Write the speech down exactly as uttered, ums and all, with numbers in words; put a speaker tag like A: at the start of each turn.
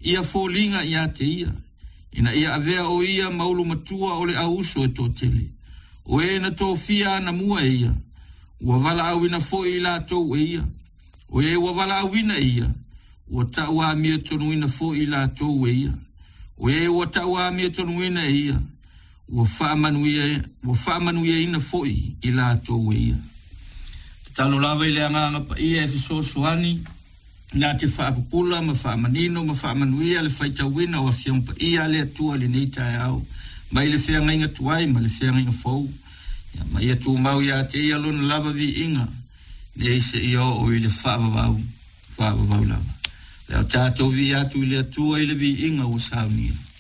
A: ia fōlinga ia te ia. Ina ia avea o ia maulu matua o le auso e tō tele. O e na tō fia na mua e ia. Ua wala awina fo i la tō e ia. O e ua wala awina ia. Ua ta ua mia tonuina fo i la tō e ia. O e ua ta ua mia tonuina e ia. Ua whaamanuia, ua whaamanuia ina fo i i la tō e ia. Talo lava i le anganga pa ia e fiso suani. Nā te whaapupula, ma whaamanino, ma whaamanuia, le whaitawina o a whiampa ia le atua le neitai au. Mai le whianga inga tuai, ma le whianga inga fau. Ia mai atu mau ia te ia lona lava vi inga. Ne eise ia o i le whaavavau, whaavavau lava. Leo tātou vi atu i le atua i le vi inga o saunia.